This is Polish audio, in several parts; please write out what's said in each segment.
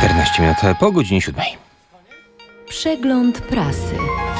14 minut po godzinie 7. Przegląd prasy.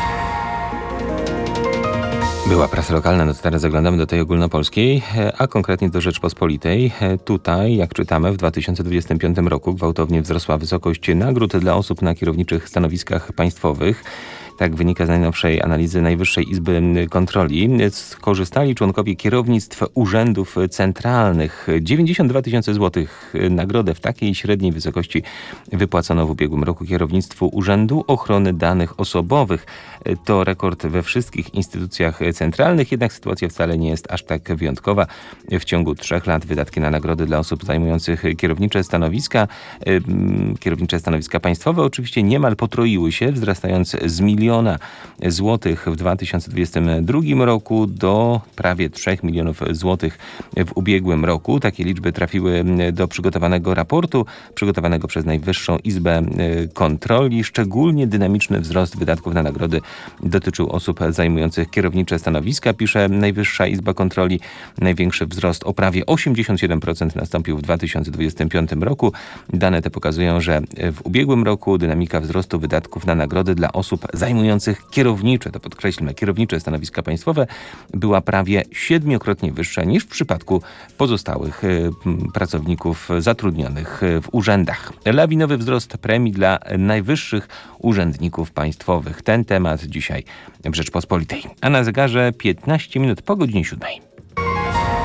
Była prasa lokalna, no to teraz zaglądamy do tej ogólnopolskiej, a konkretnie do Rzeczpospolitej. Tutaj, jak czytamy, w 2025 roku gwałtownie wzrosła wysokość nagród dla osób na kierowniczych stanowiskach państwowych. Tak wynika z najnowszej analizy Najwyższej Izby Kontroli. Skorzystali członkowie kierownictw urzędów centralnych. 92 tysiące złotych nagrodę w takiej średniej wysokości wypłacono w ubiegłym roku kierownictwu Urzędu Ochrony Danych Osobowych. To rekord we wszystkich instytucjach centralnych, jednak sytuacja wcale nie jest aż tak wyjątkowa. W ciągu 3 lat wydatki na nagrody dla osób zajmujących kierownicze stanowiska państwowe oczywiście niemal potroiły się, wzrastając z 1 miliona złotych w 2022 roku do prawie 3 milionów złotych w ubiegłym roku. Takie liczby trafiły do przygotowanego raportu, przygotowanego przez Najwyższą Izbę Kontroli. Szczególnie dynamiczny wzrost wydatków na nagrody dotyczył osób zajmujących kierownicze stanowiska, pisze Najwyższa Izba Kontroli. Największy wzrost o prawie 87% nastąpił w 2025 roku. Dane te pokazują, że w ubiegłym roku dynamika wzrostu wydatków na nagrody dla osób zajmujących kierownicze, to podkreślmy, kierownicze stanowiska państwowe była prawie 7-krotnie wyższa niż w przypadku pozostałych pracowników zatrudnionych w urzędach. Lawinowy wzrost premii dla najwyższych urzędników państwowych. Ten temat dzisiaj w Rzeczpospolitej. A na zegarze 15 minut po godzinie 7.